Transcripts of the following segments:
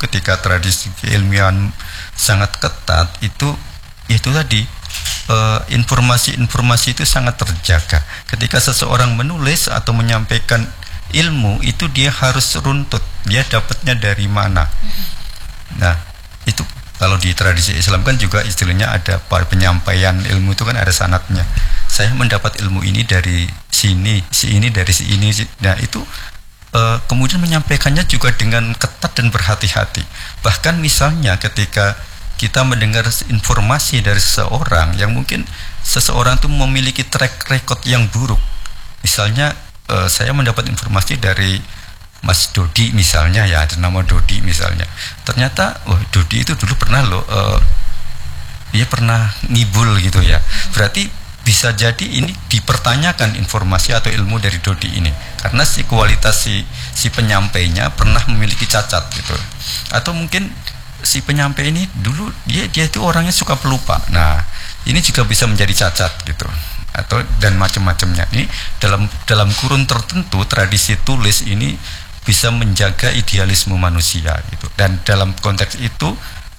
ketika tradisi keilmuan sangat ketat itu tadi informasi-informasi itu sangat terjaga. Ketika seseorang menulis atau menyampaikan ilmu itu dia harus runtut, dia dapatnya dari mana. Nah, itu kalau di tradisi Islam kan juga istilahnya ada penyampaian ilmu itu kan ada sanadnya. Saya mendapat ilmu ini dari sini, si ini dari si ini. Nah, itu kemudian menyampaikannya juga dengan ketat dan berhati-hati. Bahkan misalnya ketika kita mendengar informasi dari seseorang yang mungkin seseorang itu memiliki track record yang buruk. Misalnya saya mendapat informasi dari Mas Dodi misalnya, ya ada nama Dodi misalnya. Ternyata Dodi itu dulu pernah dia pernah ngibul gitu ya. Berarti bisa jadi ini dipertanyakan informasi atau ilmu dari Dodi ini karena kualitas si penyampainya pernah memiliki cacat gitu. Atau mungkin si penyampai ini dulu dia itu orangnya suka pelupa. Nah, ini juga bisa menjadi cacat gitu. Atau dan macam-macamnya. Ini dalam kurun tertentu tradisi tulis ini bisa menjaga idealisme manusia gitu. Dan dalam konteks itu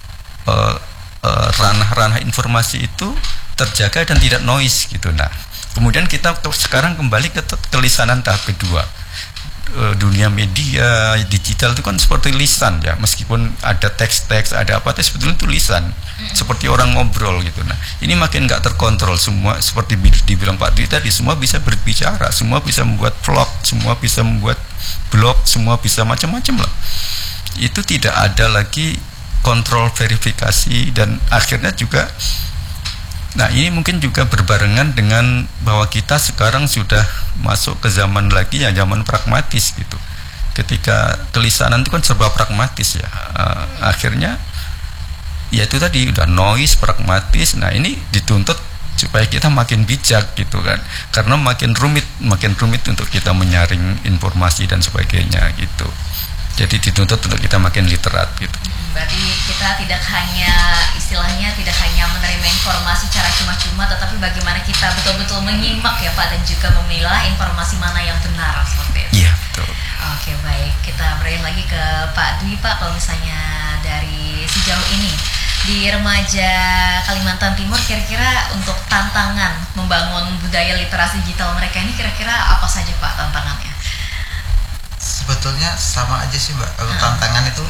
ranah-ranah informasi itu terjaga dan tidak noise gitu. Nah, kemudian kita sekarang kembali ke kelisanan tahap kedua. Dunia media digital itu kan seperti lisan ya, meskipun ada teks-teks ada apa, tapi sebetulnya itu lisan seperti orang ngobrol gitu. Nah, ini makin nggak terkontrol, semua seperti dibilang Pak Dwi tadi, semua bisa berbicara, semua bisa membuat vlog, semua bisa membuat blog, semua bisa macam-macam lah. Itu tidak ada lagi kontrol verifikasi dan akhirnya juga. Nah, ini mungkin juga berbarengan dengan bahwa kita sekarang sudah masuk ke zaman lagi ya, zaman pragmatis gitu. Ketika kelisanan itu kan serba pragmatis ya. Akhirnya ya itu tadi udah noise, pragmatis. Nah, ini dituntut supaya kita makin bijak gitu kan. Karena makin rumit untuk kita menyaring informasi dan sebagainya gitu. Jadi dituntut untuk kita makin literat gitu. Berarti kita tidak hanya istilahnya tidak hanya menerima informasi secara cuma-cuma, tetapi bagaimana kita betul-betul menyimak ya Pak, dan juga memilah informasi mana yang benar seperti itu. Iya, betul. Oke, baik. Kita berikan lagi ke Pak Dwi, Pak. Kalau misalnya dari sejauh ini di remaja Kalimantan Timur, kira-kira untuk tantangan membangun budaya literasi digital mereka ini kira-kira apa saja Pak tantangannya? Sebetulnya sama aja sih Mbak. Kalau tantangan itu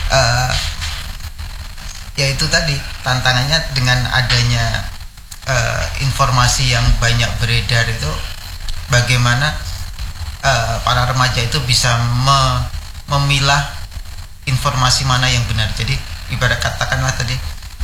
ya itu tadi, tantangannya dengan adanya informasi yang banyak beredar itu, bagaimana para remaja itu bisa memilah informasi mana yang benar. Jadi ibarat katakanlah tadi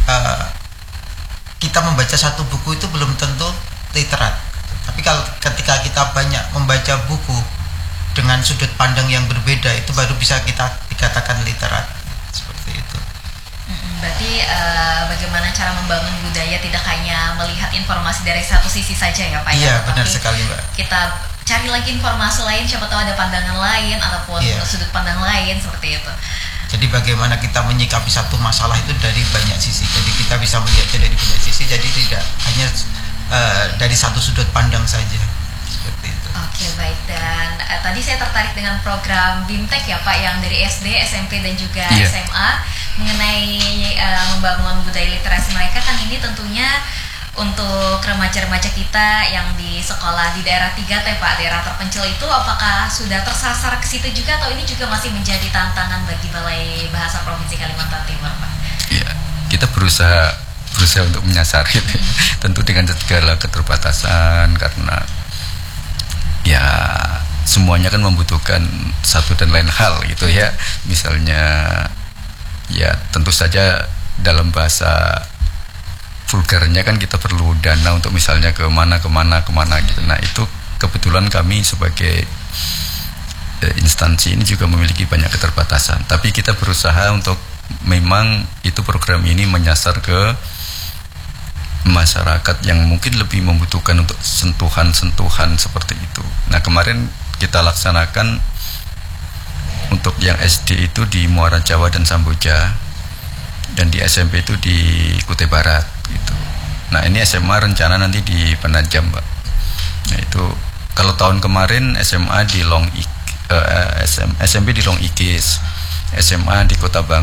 kita membaca satu buku itu belum tentu literat, tapi kalau ketika kita banyak membaca buku dengan sudut pandang yang berbeda, itu baru bisa kita dikatakan literat. Seperti itu. Berarti bagaimana cara membangun budaya tidak hanya melihat informasi dari satu sisi saja ya Pak? Iya, benar sekali Mbak. Kita cari lagi informasi lain, siapa tahu ada pandangan lain ataupun sudut pandang lain seperti itu. Jadi bagaimana kita menyikapi satu masalah itu dari banyak sisi. Jadi kita bisa melihatnya dari banyak sisi, jadi tidak hanya dari satu sudut pandang saja. Seperti itu. Oke, baik. Dan tadi saya tertarik dengan program BIMTEK ya Pak, yang dari SD, SMP dan juga SMA mengenai membangun budaya literasi mereka. Kan ini tentunya untuk remaja-remaja kita yang di sekolah di daerah 3T Pak, daerah terpencil itu, apakah sudah tersasar ke situ juga atau ini juga masih menjadi tantangan bagi Balai Bahasa Provinsi Kalimantan Timur Pak? Iya, kita berusaha untuk menyasar gitu. Tentu dengan segala keterbatasan, karena ya semuanya kan membutuhkan satu dan lain hal gitu ya. Misalnya ya tentu saja dalam bahasa vulgarnya kan kita perlu dana untuk misalnya kemana gitu. Nah, itu kebetulan kami sebagai instansi ini juga memiliki banyak keterbatasan, tapi kita berusaha untuk memang itu program ini menyasar ke masyarakat yang mungkin lebih membutuhkan untuk sentuhan-sentuhan seperti itu. Nah, kemarin kita laksanakan untuk yang SD itu di Muara Jawa dan Samboja, dan di SMP itu di Kutai Barat gitu. Nah, ini SMA rencana nanti di Penajam, Mbak. Nah, itu kalau tahun kemarin SMA di SMP di Long Igis, SMA di Kota Bangka,